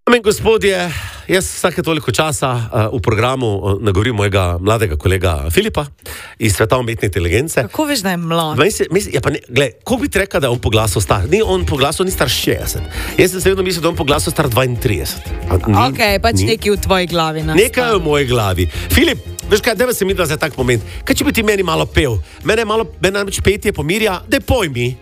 Dame in gospodje, jaz vsake toliko časa v programu nagovorim mojega mladega kolega Filipa iz sveta umetne inteligence. Kako veš, da je mlad? Ko bi ti rekel, da je on po glasu star? On po glasu ni star 60. Jaz sem se vedno mislil, da je on po glasu star 32. Nekaj v tvoji glavi. Nekaj v moji glavi. Filip, veš kaj, deva se mi da za tak moment. Kaj če bi ti meni malo pel? Mene namreč petje pomirja, da pojmi.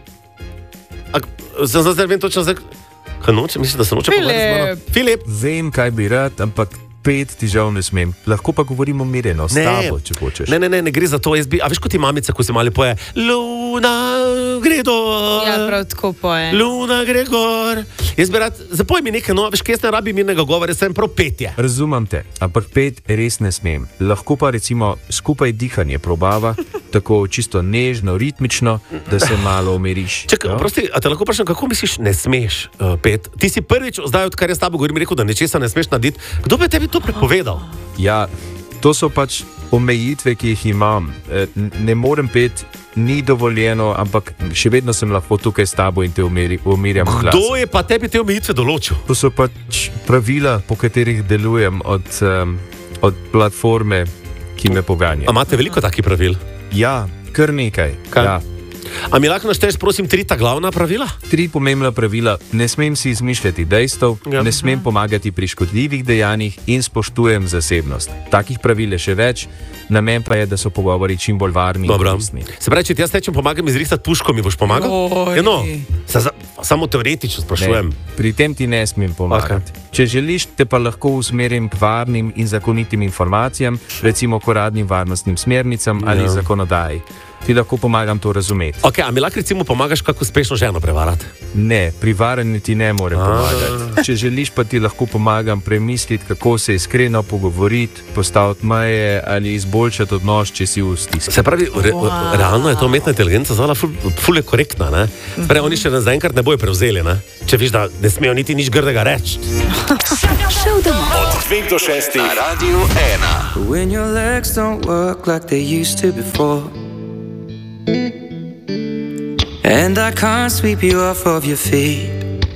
Sem zdaj vem točno zdaj... Kaj noče? Mislim, da se noče pogovarjati z mano. Filip! Vem, kaj bi rad, ampak pet ti žal ne smem. Lahko pa govorimo mirjeno, s tabo, če hočeš. Ne gre za to. A veš, kot ti mamica, ko se mali poje, Luna gre dol. Ja, prav tako poje. Luna gre gor. Jaz bi rad, zapoj mi nekaj, no, veš, kaj jaz ne rabim mirnega govora, jaz sem prav petje. Razumem te, ampak pet res ne smem. Lahko pa recimo skupaj dihanje probava, tako čisto nežno, ritmično, da se malo umiriš. Čakaj, prosti, a te lahko vprašam, kako misliš, ne smeš pet? Ti si prvič, zdaj odkar jaz s tabo govorim, rekel, da nečesa ne smeš narediti. Kdo bi tebi to prepovedal? Ja, to so pač omejitve, ki jih imam. Ne morem pet, ni dovoljeno, ampak še vedno sem lahko tukaj s tabo in te umirjam glas. Kdo je pa tebi te omejitve določil? To so pač pravila, po katerih delujem od platforme, ki me poganja. A imate veliko takih pravil? Ja, kar nekaj. Ja. A mi lahko našteješ, prosim, 3 ta glavna pravila? 3 pomembna pravila. Ne smem si izmišljati dejstev, ne smem pomagati pri škodljivih dejanjih in spoštujem zasebnost. Takih pravil je še več, namen pa je, da so pogovori čim bolj varni in koristni. Se pravi, če ti jaz tečem pomagam izrihtati puško, mi boš pomagal? Samo teoretično sprašujem. Ne, pri tem ti ne smem pomagati. Če želiš, te pa lahko usmerim k varnim in zakonitim informacijam, recimo k uradnim varnostnim smernicam ali zakonodaji. Ti lahko pomagam to razumeti. Ok, a mi lahko recimo pomagaš, kako uspešno ženo prevarati? Ne, pri varanju ti ne morem pomagati. Če želiš, pa ti lahko pomagam premisliti, kako se iskreno pogovoriti, postaviti meje ali izboljšati odnos, če si v stiski. Se pravi, realno je to umetna inteligenca zvala ful je korektna, ne? Prej oni še zaenkrat ne bojo prevzeli, ne? Če viš, da ne smejo niti nič grdega reči. Od 2 do 6 na Radio 1. When your legs don't work like they used to before, and I can't sweep you off of your feet.